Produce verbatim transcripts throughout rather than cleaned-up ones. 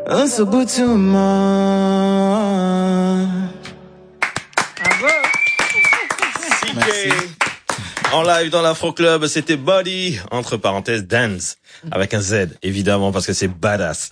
Merci. En live dans l'Afro Club, c'était Body, entre parenthèses, Dance, avec un Z, évidemment, parce que c'est badass.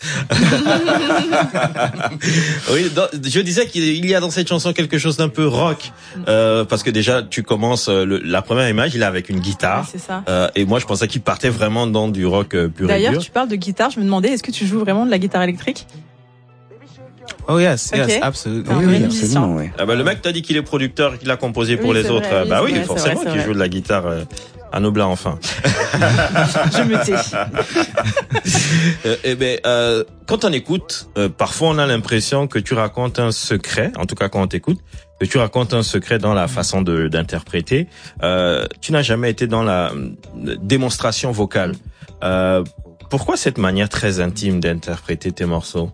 Oui, dans, je disais qu'il y a dans cette chanson quelque chose d'un peu rock, euh, parce que déjà, tu commences, le, la première image, il est avec une guitare. Ouais, c'est ça. Euh, et moi, je pensais qu'il partait vraiment dans du rock euh, pur et dur. D'ailleurs, tu parles de guitare, je me demandais, est-ce que tu joues vraiment de la guitare électrique? Oh yes, okay. yes, absolument. Oui, oui, absolument, oui. Ah bah, le mec t'a dit qu'il est producteur, qu'il a composé pour oui, les autres. Vrai, oui, bah oui, vrai, forcément qu'il joue de la guitare euh, à Noblat, enfin. Je me tais. euh, eh ben, euh, quand on écoute, euh, parfois on a l'impression que tu racontes un secret, en tout cas quand on t'écoute, que tu racontes un secret dans la façon de d'interpréter. Euh, tu n'as jamais été dans la démonstration vocale. Euh, pourquoi cette manière très intime d'interpréter tes morceaux?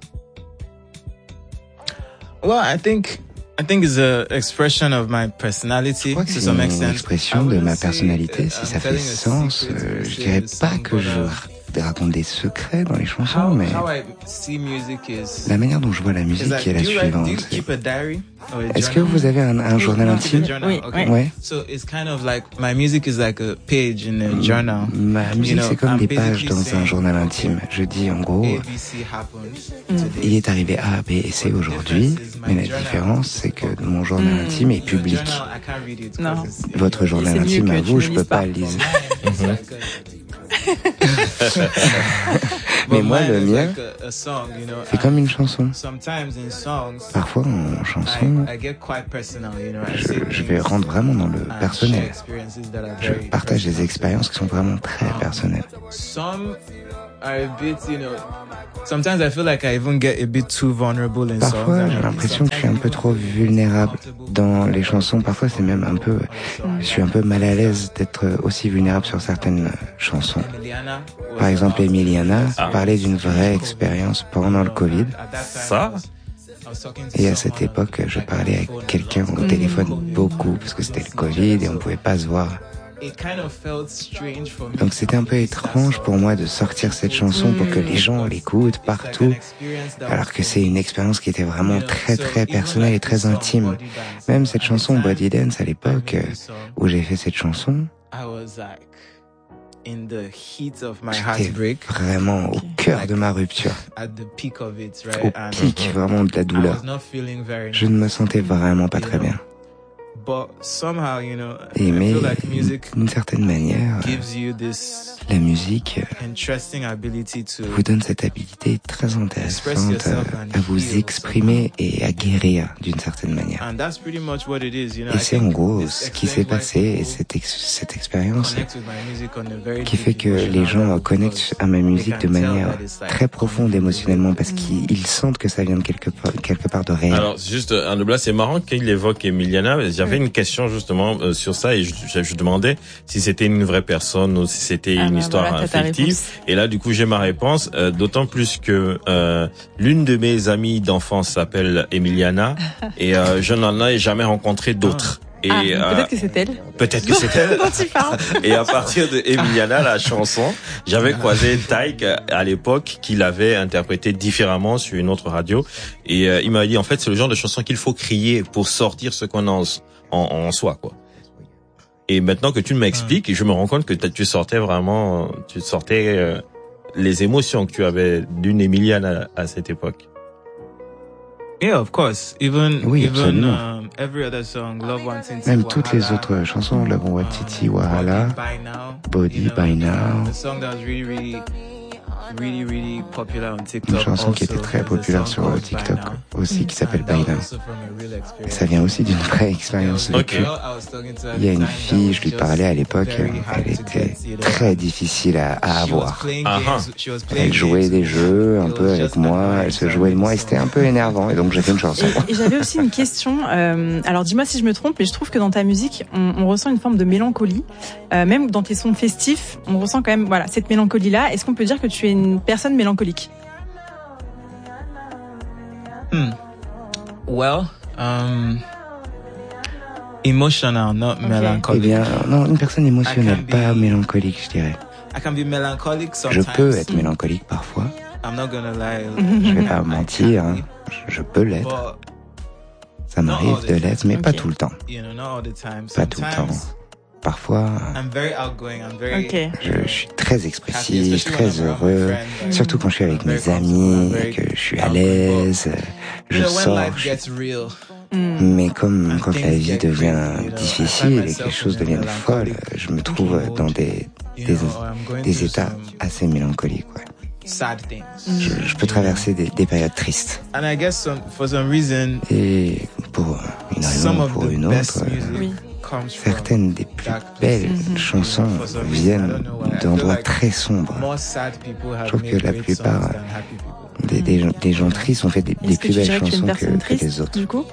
Well, I think I think it's a expression of my personality to some extent. C'est une expression de ma personnalité, si ça fait sens. Euh, je dirais pas que je raconte des secrets dans les chansons, mais la manière dont je vois la musique est la suivante. Est-ce que vous avez un, un journal intime? Oui. Ouais. Ma musique c'est comme des pages dans un journal intime. Je dis en gros, il est arrivé A, B et C aujourd'hui, mais la différence c'est que mon journal intime est public. Non. Votre journal intime à vous, je peux pas le lire. Mais moi, le mien, c'est comme une chanson. Parfois, en chanson, je, je vais rentrer vraiment dans le personnel. Je partage des expériences qui sont vraiment très personnelles. Parfois, j'ai l'impression que je suis un peu trop vulnérable dans les chansons. Parfois, c'est même un peu, je suis un peu mal à l'aise d'être aussi vulnérable sur certaines chansons. Par exemple, Emiliana ah. parlait d'une vraie expérience pendant le Covid. Ça? Et à cette époque, je parlais avec quelqu'un au téléphone beaucoup parce que c'était le Covid et on pouvait pas se voir. Donc c'était un peu étrange pour moi de sortir cette chanson pour que les gens l'écoutent partout, alors que c'est une expérience qui était vraiment très très personnelle et très intime. Même cette chanson Body Dance à l'époque où j'ai fait cette chanson, j'étais vraiment au cœur de ma rupture, au pic vraiment de la douleur. Je ne me sentais vraiment pas très bien. Et mais d'une certaine manière, la musique vous donne cette habilité très intéressante à vous exprimer et à guérir d'une certaine manière. Et c'est en gros ce qui s'est passé et cette, ex- cette expérience qui fait que les gens connectent à ma musique de manière très profonde émotionnellement parce qu'ils sentent que ça vient de quelque part, quelque part de réel. Alors juste, Noblat, c'est marrant qu'il évoque Emiliana. J'avais une question justement euh, sur ça et je, je, je demandais si c'était une vraie personne ou si c'était ah une ben histoire voilà, fictive. Et là, du coup, j'ai ma réponse. Euh, d'autant plus que euh, l'une de mes amies d'enfance s'appelle Emiliana et euh, je n'en ai jamais rencontré d'autres. Et ah, peut-être euh, que c'est elle. Peut-être que c'est elle. Dont tu parles. Et à partir de Emiliana, la chanson, j'avais croisé Taïk à l'époque qui l'avait interprétée différemment sur une autre radio. Et euh, il m'a dit, en fait, c'est le genre de chanson qu'il faut crier pour sortir ce qu'on a en, en, en soi, quoi. Et maintenant que tu m'expliques, ah. je me rends compte que tu sortais vraiment, tu sortais euh, les émotions que tu avais d'une Emiliana à, à cette époque. Yeah, of course. Even, oui, even um, every other song, Love One Titi, même toutes les autres chansons, Love One Titi, Wahala, Body By Now. The song that was really, really, really, really popular on TikTok. Une chanson qui était très populaire sur TikTok aussi, qui s'appelle By Now. Et ça vient aussi d'une vraie expérience vécue. Okay. Il y a une fille, je lui parlais à l'époque, elle était très difficile à, à avoir. Uh-huh. Elle jouait des jeux un peu avec moi, elle se jouait de moi et c'était un peu énervant. Et donc j'ai fait une chanson. Et, et j'avais aussi une question. Euh, alors dis-moi si je me trompe, mais je trouve que dans ta musique, on, on ressent une forme de mélancolie. Euh, même dans tes sons festifs, on ressent quand même voilà cette mélancolie-là. Est-ce qu'on peut dire que tu es une personne mélancolique? Hmm. Well, um, emotional, not okay. melancholic. Eh bien, non, une personne émotionnelle, pas mélancolique, je dirais. Je peux être mélancolique parfois. Je vais pas mentir, hein. je, je peux l'être. Ça m'arrive de l'être, mais okay. pas tout le temps. Pas tout le temps. Parfois, okay. je, je suis très expressif, très heureux, mm. surtout quand je suis avec mes amis, que je suis à l'aise, je sors. Je... Mm. Mais comme quand la vie devient difficile et que les choses deviennent folles, je me trouve dans des, des, des états assez mélancoliques. Ouais. Je, je peux traverser des, des périodes tristes. Et pour une raison ou pour une autre, oui. certaines des plus belles mm-hmm. chansons viennent d'endroits très sombres. Je trouve que la plupart des, des, des gens tristes ont fait des, des plus belles chansons que, que, que les autres. Du coup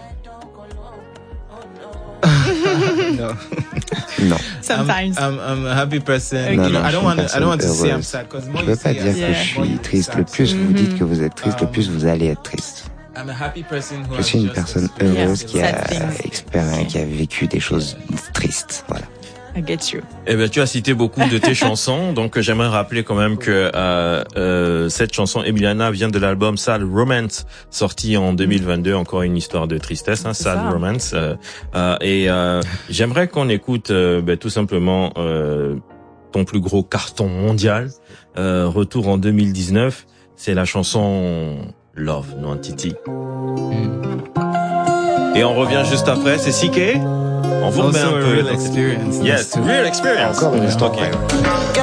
No. Non. Sometimes. I'm, I'm, I'm a happy person. Okay. Non, non, I don't want to, I don't want to say I'm sad because je veux pas dire yeah. que je suis triste. Le plus vous dites que vous êtes triste, le plus vous allez être triste. Je suis une personne heureuse qui a, expéri- qui a vécu des choses tristes. Voilà. I get you. Eh ben, tu as cité beaucoup de tes chansons, donc j'aimerais rappeler quand même que euh, euh, cette chanson Emiliana vient de l'album Sad Romance, sorti en deux mille vingt-deux. Encore une histoire de tristesse, hein, Sad ça. Romance. Euh, euh, et euh, j'aimerais qu'on écoute euh, ben, tout simplement euh, ton plus gros carton mondial, euh, retour en deux mille dix-neuf. C'est la chanson Love Nantiti. Mm. Et on revient juste après. C'est C K. On vous remet un peu. Real experience. Yes, real experience. Encore une histoire. Okay.